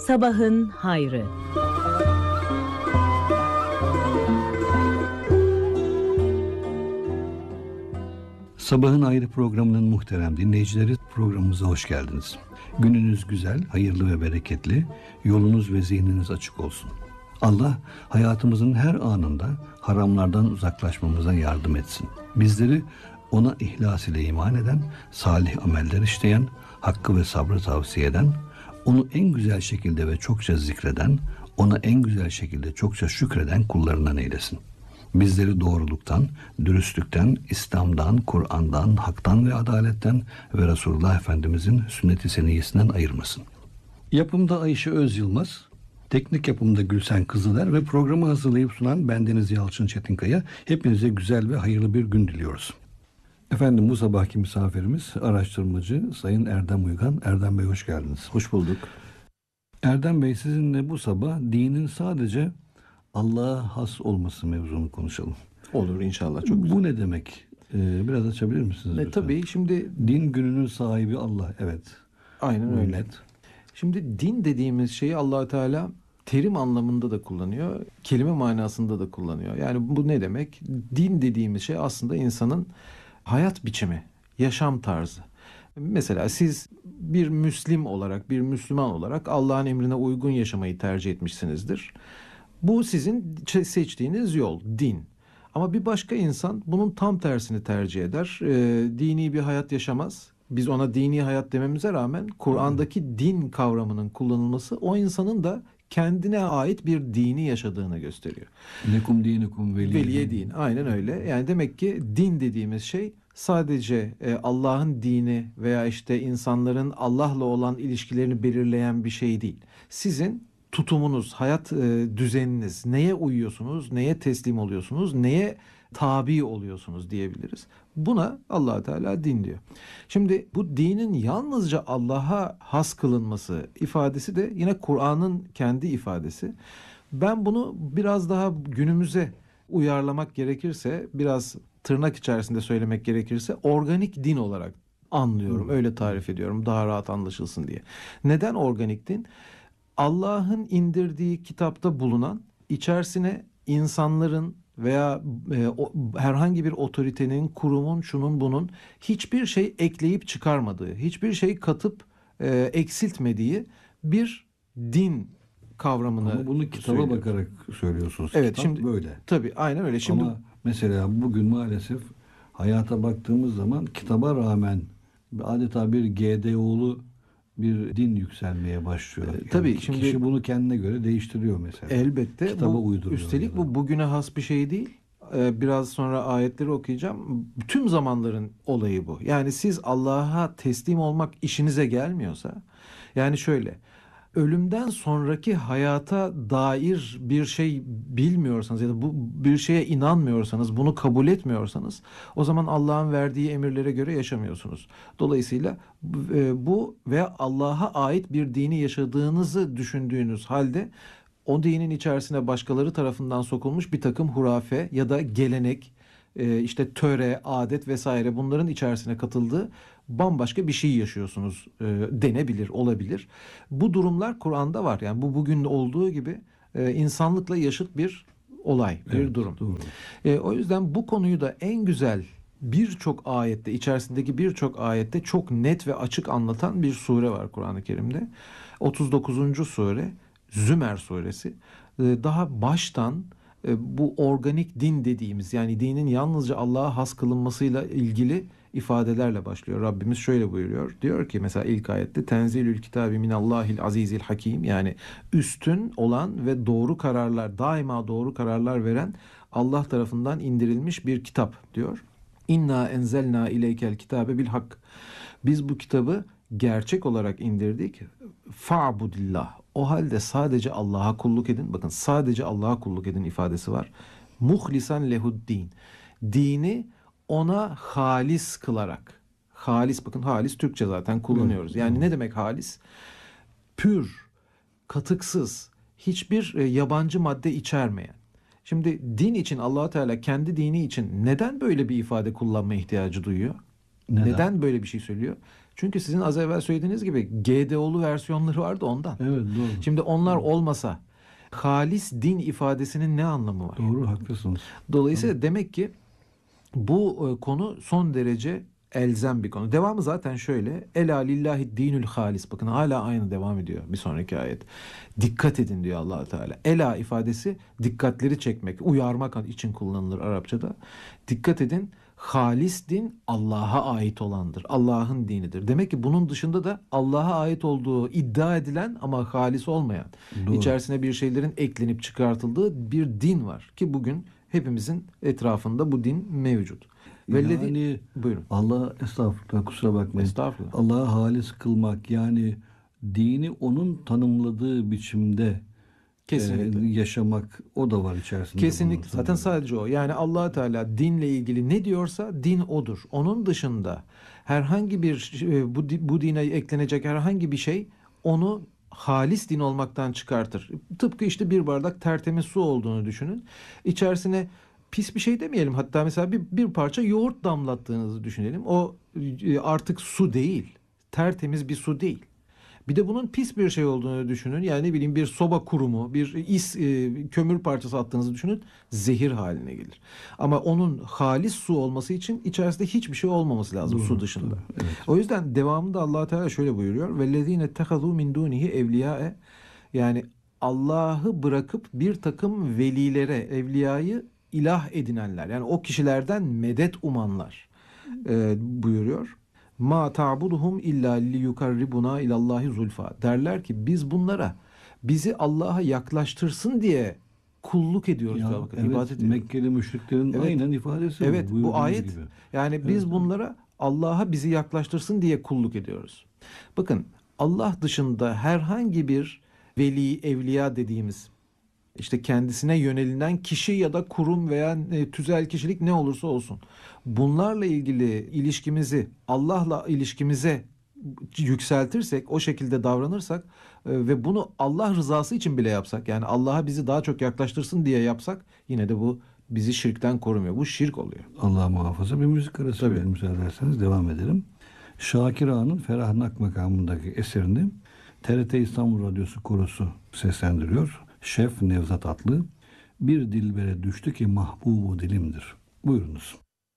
Sabahın hayrı. Sabahın Hayrı programının muhterem dinleyicileri, programımıza hoş geldiniz. Gününüz güzel, hayırlı ve bereketli, yolunuz ve zihniniz açık olsun. Allah hayatımızın her anında haramlardan uzaklaşmamıza yardım etsin. Bizleri ona ihlas ile iman eden, salih ameller işleyen, hakkı ve sabrı tavsiye eden, onu en güzel şekilde ve çokça zikreden, ona en güzel şekilde çokça şükreden kullarından eylesin. Bizleri doğruluktan, dürüstlükten, İslam'dan, Kur'an'dan, haktan ve adaletten ve Resulullah Efendimizin sünnet-i seniyyesinden ayırmasın. Yapımda Ayşe Özyılmaz, teknik yapımda Gülsen Kızıler ve programı hazırlayıp sunan bendeniz Yalçın Çetinkaya. Hepinize güzel ve hayırlı bir gün diliyoruz. Efendim, bu sabahki misafirimiz araştırmacı Sayın Erdem Uygan. Erdem Bey, hoş geldiniz. Hoş bulduk. Erdem Bey, sizinle bu sabah dinin sadece Allah'a has olması mevzunu konuşalım. Olur inşallah, çok güzel. Bu ne demek? Biraz açabilir misiniz? Tabii, şimdi din gününün sahibi Allah. Evet. aynen öyle. Şimdi din dediğimiz şeyi Allah Teala terim anlamında da kullanıyor, kelime manasında da kullanıyor. Yani bu ne demek? Din dediğimiz şey aslında insanın hayat biçimi, yaşam tarzı. Mesela siz bir Müslim olarak, bir Müslüman olarak Allah'ın emrine uygun yaşamayı tercih etmişsinizdir. Bu sizin seçtiğiniz yol, din. Ama bir başka insan bunun tam tersini tercih eder. Dini bir hayat yaşamaz. Biz ona dini hayat dememize rağmen Kur'an'daki din kavramının kullanılması o insanın da kendine ait bir dini yaşadığını gösteriyor. Lekum dinukum Veliye din. Aynen öyle. Yani demek ki din dediğimiz şey sadece Allah'ın dini veya işte insanların Allah'la olan ilişkilerini belirleyen bir şey değil. Sizin tutumunuz, hayat düzeniniz, neye uyuyorsunuz, neye teslim oluyorsunuz, neye tabi oluyorsunuz diyebiliriz. Buna Allah Teala din diyor. Şimdi bu dinin yalnızca Allah'a has kılınması ifadesi de yine Kur'an'ın kendi ifadesi. Ben bunu biraz daha günümüze uyarlamak gerekirse, biraz tırnak içerisinde söylemek gerekirse organik din olarak anlıyorum. Öyle tarif ediyorum, daha rahat anlaşılsın diye. Neden organik din? Allah'ın indirdiği kitapta bulunan, içerisine insanların veya herhangi bir otoritenin, kurumun, şunun bunun hiçbir şey ekleyip çıkarmadığı, hiçbir şey katıp eksiltmediği bir din kavramını. Ama bunu kitaba bakarak söylüyorsunuz. Evet, kitap şimdi böyle. Tabii, aynen öyle. Şimdi ama mesela bugün maalesef hayata baktığımız zaman kitaba rağmen adeta bir GDO'lu bir din yükselmeye başlıyor. Yani tabii şimdi kişi bunu kendine göre değiştiriyor mesela. Elbette. Kitaba uyduruyor. Üstelik bu bugüne has bir şey değil. Biraz sonra ayetleri okuyacağım. Tüm zamanların olayı bu. Yani siz Allah'a teslim olmak işinize gelmiyorsa, yani şöyle, ölümden sonraki hayata dair bir şey bilmiyorsanız ya da bu bir şeye inanmıyorsanız, bunu kabul etmiyorsanız, o zaman Allah'ın verdiği emirlere göre yaşamıyorsunuz. Dolayısıyla bu ve Allah'a ait bir dini yaşadığınızı düşündüğünüz halde o dinin içerisine başkaları tarafından sokulmuş bir takım hurafe ya da gelenek, işte töre, adet vesaire, bunların içerisine katıldığı bambaşka bir şey yaşıyorsunuz denebilir, olabilir. Bu durumlar Kur'an'da var. Yani bu bugün olduğu gibi insanlıkla yaşıt bir olay, bir durum. O yüzden bu konuyu da en güzel birçok ayette, içerisindeki birçok ayette çok net ve açık anlatan bir sure var Kur'an-ı Kerim'de. 39. sure Zümer suresi. Daha baştan bu organik din dediğimiz, yani dinin yalnızca Allah'a has kılınmasıyla ilgili ifadelerle başlıyor. Rabbimiz şöyle buyuruyor. Diyor ki mesela ilk ayette, Tenzilül kitabi minallahil azizil hakim, yani üstün olan ve doğru kararlar, daima doğru kararlar veren Allah tarafından indirilmiş bir kitap diyor. İnna enzelna ileykel kitabe bil hak. Biz bu kitabı gerçek olarak indirdik. Fa'budillah. O halde sadece Allah'a kulluk edin. Bakın, sadece Allah'a kulluk edin ifadesi var. Muhlisan lehuddin. Dini ona halis kılarak. Halis, bakın, halis Türkçe zaten kullanıyoruz. Yani ne demek halis? Pür, katıksız, hiçbir yabancı madde içermeyen. Şimdi din için Allah Teala kendi dini için neden böyle bir ifade kullanma ihtiyacı duyuyor? Neden böyle bir şey söylüyor? Çünkü sizin az evvel söylediğiniz gibi GDO'lu versiyonları vardı ondan. Evet, doğru. Şimdi onlar olmasa halis din ifadesinin ne anlamı var? Doğru, haklısınız. Dolayısıyla demek ki bu konu son derece elzem bir konu. Devamı zaten şöyle. Ela lillahi dinül halis. Bakın hala aynı devam ediyor bir sonraki ayet. Dikkat edin diyor Allah Teala. Ela ifadesi dikkatleri çekmek, uyarmak için kullanılır Arapçada. Dikkat edin. Halis din Allah'a ait olandır. Allah'ın dinidir. Demek ki bunun dışında da Allah'a ait olduğu iddia edilen ama halis olmayan, Doğru. içerisine bir şeylerin eklenip çıkartıldığı bir din var. Ki bugün hepimizin etrafında bu din mevcut. Yani Buyurun. Allah, estağfurullah, kusura bakmayın. Estağfurullah. Allah'ı halis kılmak, yani dini onun tanımladığı biçimde Kesinlikle. yaşamak, o da var içerisinde. Kesinlikle. bunun. Zaten sadece o. Yani Allah Teala dinle ilgili ne diyorsa din odur. Onun dışında herhangi bir bu dine eklenecek herhangi bir şey onu halis din olmaktan çıkartır. Tıpkı işte bir bardak tertemiz su olduğunu düşünün. İçerisine pis bir şey demeyelim. Hatta mesela bir parça yoğurt damlattığınızı düşünelim. O artık su değil. Tertemiz bir su değil. Bir de bunun pis bir şey olduğunu düşünün. Yani ne bileyim bir soba kurumu, bir kömür parçası attığınızı düşünün. Zehir haline gelir. Ama onun halis su olması için içerisinde hiçbir şey olmaması lazım su dışında. Evet. O yüzden devamında Allah Teala şöyle buyuruyor. Vellezine ittehazû min dûnihi evliyâe. Yani Allah'ı bırakıp bir takım velilere, evliyayı ilah edinenler. Yani o kişilerden medet umanlar buyuruyor. Ma ta'buduhum illa liyukarribuna ilallahi zulfa. Derler ki biz bunlara bizi Allah'a yaklaştırsın diye kulluk ediyoruz. Ya, Bakın, evet, ibadet ediyoruz. Mekkeli müşriklerin Evet. aynen ifadesi Evet, bu buyurduğunuz ayet gibi. yani biz bunlara Allah'a bizi yaklaştırsın diye kulluk ediyoruz. Bakın Allah dışında herhangi bir veli, evliya dediğimiz işte kendisine yönelilen kişi ya da kurum veya tüzel kişilik ne olursa olsun. Bunlarla ilgili ilişkimizi Allah'la ilişkimize yükseltirsek, o şekilde davranırsak ve bunu Allah rızası için bile yapsak, yani Allah'a bizi daha çok yaklaştırsın diye yapsak, yine de bu bizi şirkten korumuyor. Bu şirk oluyor. Allah muhafaza. Bir müzik arası Tabii. verelim, müsaade ederseniz devam edelim. Şakir Ağa'nın Ferahnak makamındaki eserini TRT İstanbul Radyosu Korosu seslendiriyor. Şef Nevzat Atlı. Bir dilbere düştü ki mahbubu dilimdir. Buyurunuz.